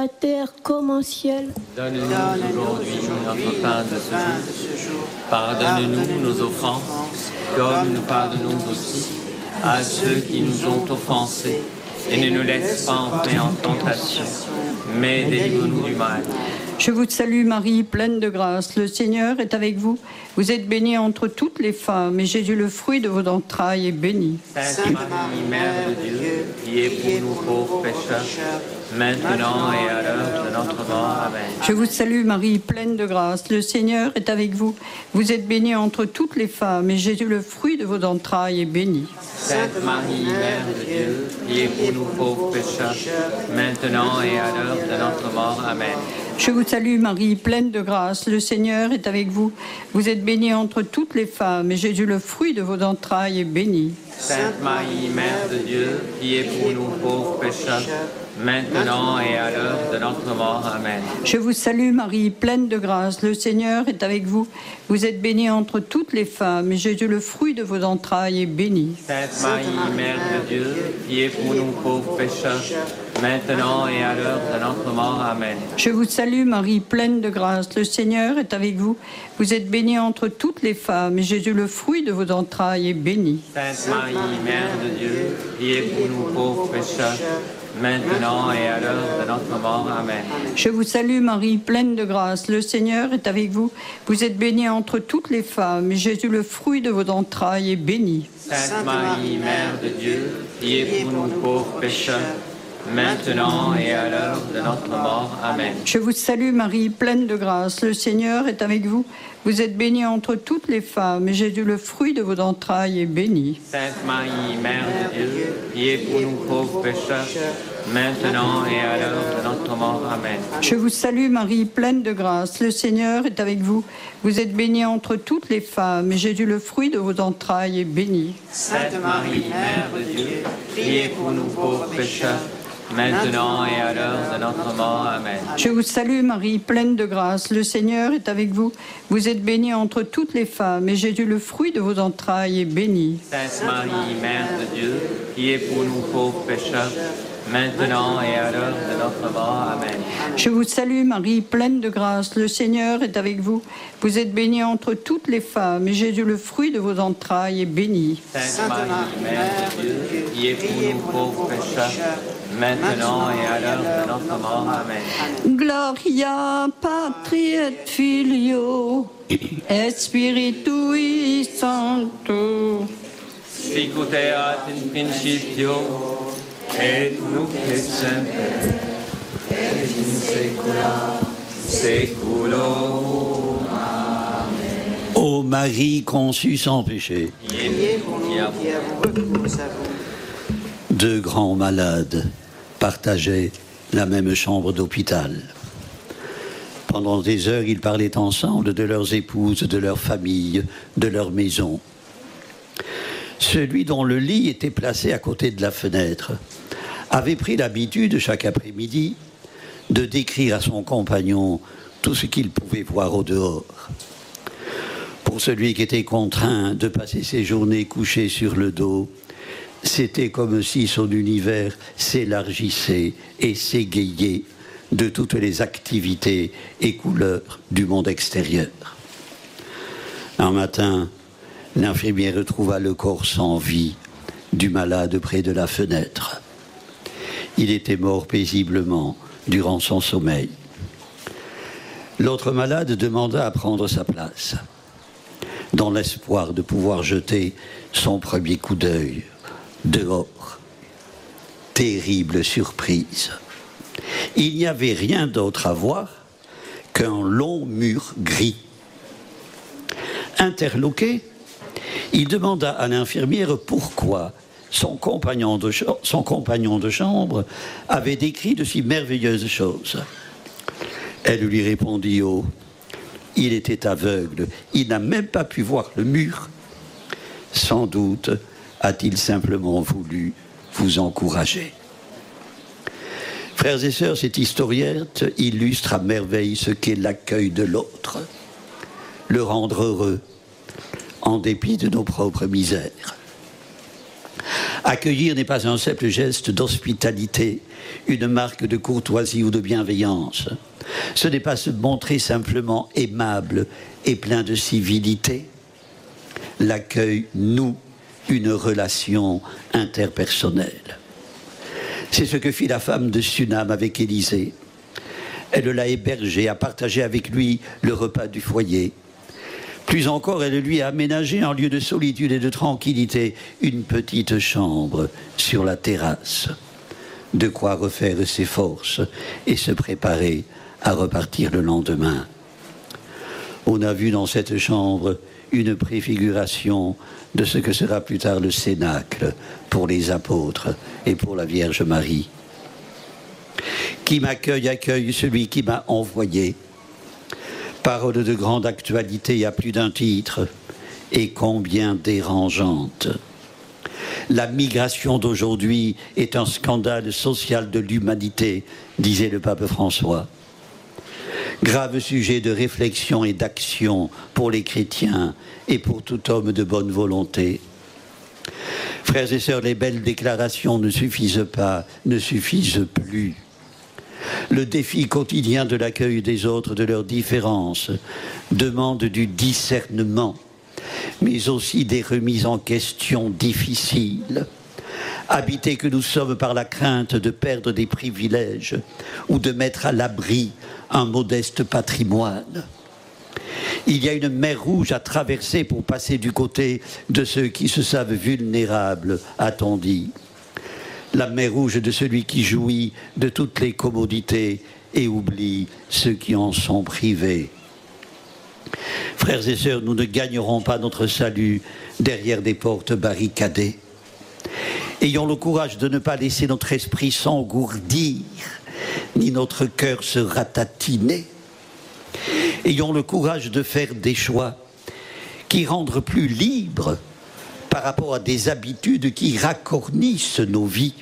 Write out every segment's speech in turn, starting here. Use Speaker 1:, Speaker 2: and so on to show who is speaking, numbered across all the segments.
Speaker 1: à terre comme au ciel.
Speaker 2: Donne-nous aujourd'hui notre pain de ce jour. Pardonne-nous nos offenses, comme nous pardonnons aussi à ceux qui nous ont offensés. Et ne nous laisse pas entrer en tentation, mais délivre-nous du mal.
Speaker 3: Je vous salue Marie, pleine de grâce, le Seigneur est avec vous. Vous êtes bénie entre toutes les femmes, et Jésus, le fruit de vos entrailles, est béni.
Speaker 2: Sainte Marie, Mère de Dieu, priez pour nous pauvres pécheurs, maintenant et à l'heure de notre mort. Amen.
Speaker 3: Je vous salue Marie, pleine de grâce, le Seigneur est avec vous. Vous êtes bénie entre toutes les femmes, et Jésus, le fruit de vos entrailles, est béni.
Speaker 2: Sainte Marie, Mère de Dieu, priez pour nous pauvres pécheurs, maintenant et à l'heure de notre mort. Amen.
Speaker 3: Je vous salue Marie, pleine de grâce, le Seigneur est avec vous. Vous êtes bénie entre toutes les femmes, et Jésus, le fruit de vos entrailles, est béni.
Speaker 2: Sainte Marie, Mère de Dieu, priez pour nous pauvres pécheurs, maintenant et à l'heure de notre mort. Amen.
Speaker 3: Je vous salue Marie, pleine de grâce, le Seigneur est avec vous. Vous êtes bénie entre toutes les femmes, et Jésus, le fruit de vos entrailles, est béni.
Speaker 2: Sainte Marie, Mère de Dieu, priez pour nous pauvres pécheurs, maintenant et à l'heure de notre mort. Amen.
Speaker 3: Je vous salue Marie, pleine de grâce, le Seigneur est avec vous. Vous êtes bénie entre toutes les femmes, et Jésus, le fruit de vos entrailles, est béni.
Speaker 2: Sainte Marie, Mère de Dieu, priez pour nous pauvres pécheurs, maintenant et à l'heure de notre mort. Amen.
Speaker 3: Je vous salue Marie, pleine de grâce, le Seigneur est avec vous. Vous êtes bénie entre toutes les femmes, et Jésus, le fruit de vos entrailles, est béni.
Speaker 2: Sainte Marie, Mère de Dieu, priez pour nous pauvres pécheurs, maintenant et à l'heure de notre mort. Amen.
Speaker 3: Je vous salue Marie, pleine de grâce, le Seigneur est avec vous. Vous êtes bénie entre toutes les femmes, et Jésus, le fruit de vos entrailles, est béni.
Speaker 2: Sainte Marie, Mère de Dieu, priez pour nous pauvres pécheurs, maintenant et à l'heure de notre mort. Amen.
Speaker 3: Je vous salue Marie, pleine de grâce, le Seigneur est avec vous. Vous êtes bénie entre toutes les femmes, et Jésus, le fruit de vos entrailles, est béni.
Speaker 2: Sainte Marie, Mère de Dieu, priez pour nous pauvres pécheurs, maintenant et à l'heure de notre mort. Amen.
Speaker 3: Je vous salue Marie, pleine de grâce, le Seigneur est avec vous. Vous êtes bénie entre toutes les femmes, et Jésus, le fruit de vos entrailles, est béni.
Speaker 2: Sainte Marie, Mère de Dieu, priez pour nous pauvres pécheurs, maintenant et à l'heure de notre mort. Amen.
Speaker 3: Je vous salue Marie, pleine de grâce, le Seigneur est avec vous. Vous êtes bénie entre toutes les femmes, et Jésus, le fruit de vos entrailles, est béni.
Speaker 2: Sainte Marie, Mère de Dieu, priez pour nous pauvres pécheurs, maintenant et à l'heure de notre mort. Amen.
Speaker 3: Gloria patri et filio et spiritui sancto.
Speaker 2: Sicut erat in principio, et nunc et semper, et in saecula saeculorum. Amen.
Speaker 4: Ô Marie conçue sans péché,
Speaker 2: Priez pour nous qui avons recours à vous.
Speaker 4: deux grands malades partageaient la même chambre d'hôpital. Pendant des heures, ils parlaient ensemble de leurs épouses, de leur famille, de leur maison. Celui dont le lit était placé à côté de la fenêtre avait pris l'habitude, chaque après-midi, de décrire à son compagnon tout ce qu'il pouvait voir au dehors. Pour celui qui était contraint de passer ses journées couché sur le dos, c'était comme si son univers s'élargissait et s'égayait de toutes les activités et couleurs du monde extérieur. Un matin, l'infirmière retrouva le corps sans vie du malade près de la fenêtre. Il était mort paisiblement durant son sommeil. L'autre malade demanda à prendre sa place, dans l'espoir de pouvoir jeter son premier coup d'œil dehors. Terrible surprise. Il n'y avait rien d'autre à voir qu'un long mur gris. Interloqué, il demanda à l'infirmière pourquoi son compagnon de chambre avait décrit de si merveilleuses choses. Elle lui répondit haut: il était aveugle, il n'a même pas pu voir le mur. Sans doute a-t-il simplement voulu vous encourager. Frères et sœurs, cette historiette illustre à merveille ce qu'est l'accueil de l'autre, le rendre heureux en dépit de nos propres misères. Accueillir n'est pas un simple geste d'hospitalité, une marque de courtoisie ou de bienveillance. Ce n'est pas se montrer simplement aimable et plein de civilité. L'accueil noue une relation interpersonnelle. C'est ce que fit la femme de Sunam avec Élisée. Elle l'a hébergé, a partagé avec lui le repas du foyer. Plus encore, elle lui a aménagé en lieu de solitude et de tranquillité une petite chambre sur la terrasse. De quoi refaire ses forces et se préparer à repartir le lendemain. On a vu dans cette chambre une préfiguration de ce que sera plus tard le cénacle pour les apôtres et pour la Vierge Marie. Qui m'accueille, accueille celui qui m'a envoyé. Parole de grande actualité à plus d'un titre, et combien dérangeante. La migration d'aujourd'hui est un scandale social de l'humanité, disait le pape François. Grave sujet de réflexion et d'action pour les chrétiens et pour tout homme de bonne volonté. Frères et sœurs, les belles déclarations ne suffisent pas, ne suffisent plus. Le défi quotidien de l'accueil des autres, de leurs différences, demande du discernement, mais aussi des remises en question difficiles. Habités que nous sommes par la crainte de perdre des privilèges ou de mettre à l'abri un modeste patrimoine. Il y a une mer rouge à traverser pour passer du côté de ceux qui se savent vulnérables, a-t-on dit. La mer rouge de celui qui jouit de toutes les commodités et oublie ceux qui en sont privés. Frères et sœurs, nous ne gagnerons pas notre salut derrière des portes barricadées. Ayons le courage de ne pas laisser notre esprit s'engourdir, ni notre cœur se ratatiner. Ayons le courage de faire des choix qui rendent plus libres par rapport à des habitudes qui racornissent nos vies.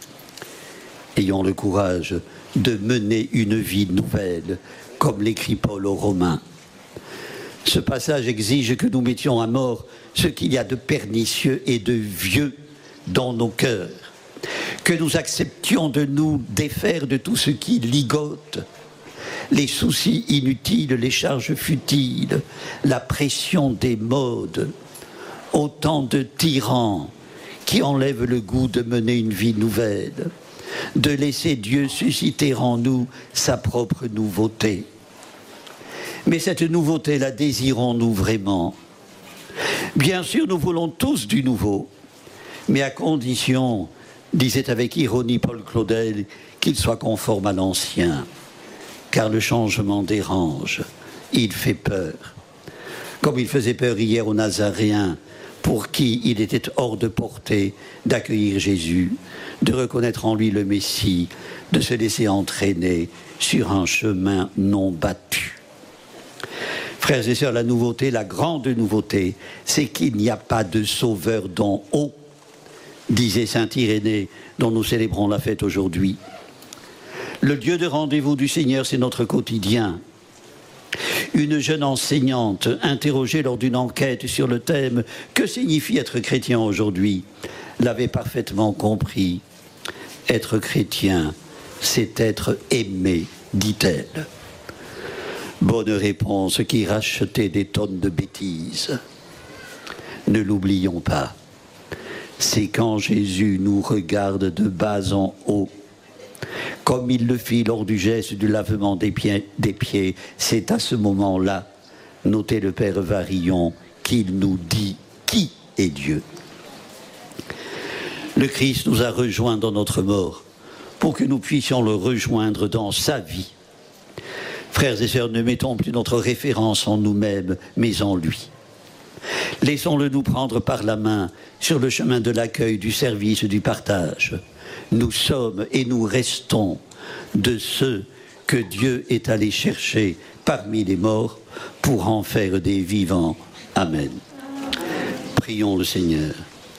Speaker 4: Ayons le courage de mener une vie nouvelle, comme l'écrit Paul aux Romains. Ce passage exige que nous mettions à mort ce qu'il y a de pernicieux et de vieux dans nos cœurs, que nous acceptions de nous défaire de tout ce qui ligote, les soucis inutiles, les charges futiles, la pression des modes, autant de tyrans qui enlèvent le goût de mener une vie nouvelle, de laisser Dieu susciter en nous sa propre nouveauté. Mais cette nouveauté, la désirons-nous vraiment? Bien sûr, nous voulons tous du nouveau, mais à condition, disait avec ironie Paul Claudel, qu'il soit conforme à l'ancien, car le changement dérange, il fait peur. Comme il faisait peur hier aux Nazaréens, pour qui il était hors de portée d'accueillir Jésus, de reconnaître en lui le Messie, de se laisser entraîner sur un chemin non battu. Frères et sœurs, la nouveauté, la grande nouveauté, c'est qu'il n'y a pas de sauveur d'en haut, disait saint Irénée, dont nous célébrons la fête aujourd'hui. Le lieu de rendez-vous du Seigneur, c'est notre quotidien. Une jeune enseignante interrogée lors d'une enquête sur le thème « Que signifie être chrétien aujourd'hui ?» l'avait parfaitement compris. Être chrétien, c'est être aimé, dit-elle. Bonne réponse qui rachetait des tonnes de bêtises. Ne l'oublions pas. C'est quand Jésus nous regarde de bas en haut, comme il le fit lors du geste du lavement des pieds, c'est à ce moment-là, notez le Père Varillon, qu'il nous dit qui est Dieu. Le Christ nous a rejoints dans notre mort pour que nous puissions le rejoindre dans sa vie. Frères et sœurs, ne mettons plus notre référence en nous-mêmes, mais en lui. Laissons-le nous prendre par la main sur le chemin de l'accueil, du service, du partage. Nous sommes et nous restons de ceux que Dieu est allé chercher parmi les morts pour en faire des vivants. Amen. Prions le Seigneur.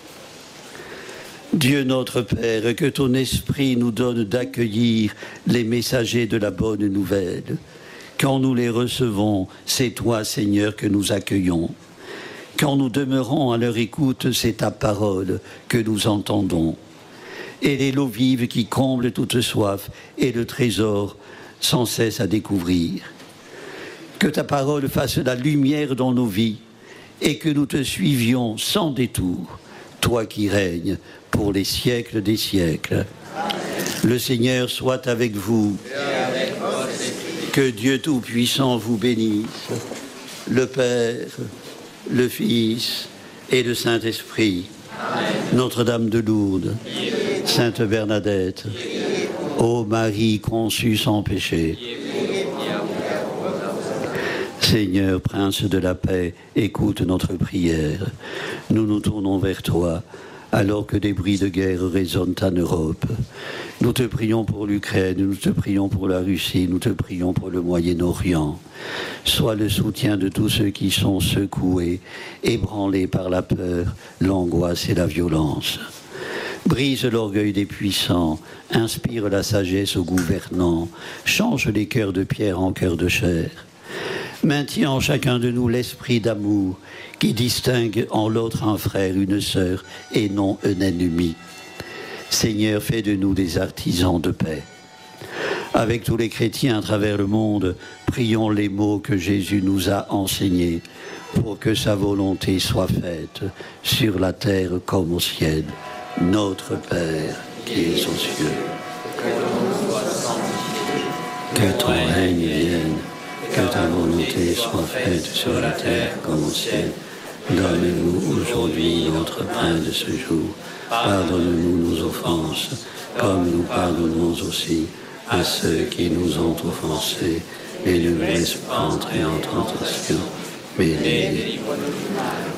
Speaker 4: Dieu notre Père, que ton esprit nous donne d'accueillir les messagers de la bonne nouvelle. Quand nous les recevons, c'est toi, Seigneur, que nous accueillons. Quand nous demeurons à leur écoute, c'est ta parole que nous entendons. Elle est l'eau vive qui comble toute soif et le trésor sans cesse à découvrir. Que ta parole fasse la lumière dans nos vies et que nous te suivions sans détour, toi qui règnes pour les siècles des siècles. Le Seigneur soit avec vous. Que Dieu Tout-Puissant vous bénisse, le Père, le Fils et le Saint-Esprit. Notre-Dame de Lourdes, Sainte Bernadette, ô Marie conçue sans péché. Seigneur, Prince de la paix, écoute notre prière. Nous nous tournons vers toi, alors que des bruits de guerre résonnent en Europe. Nous te prions pour l'Ukraine, nous te prions pour la Russie, nous te prions pour le Moyen-Orient. Sois le soutien de tous ceux qui sont secoués, ébranlés par la peur, l'angoisse et la violence. Brise l'orgueil des puissants, inspire la sagesse aux gouvernants, change les cœurs de pierre en cœurs de chair. Maintiens en chacun de nous l'esprit d'amour qui distingue en l'autre un frère, une sœur et non un ennemi. Seigneur, fais de nous des artisans de paix. Avec tous les chrétiens à travers le monde, prions les mots que Jésus nous a enseignés pour que sa volonté soit faite sur la terre comme au ciel. Notre Père qui es aux cieux, que ton règne vienne, que ta volonté soit faite sur la terre comme au ciel. Donne-nous aujourd'hui notre pain de ce jour. Pardonne-nous nos offenses, comme nous pardonnons aussi à ceux qui nous ont offensés. Et ne nous laisse pas entrer en tentation, mais délivre-nous.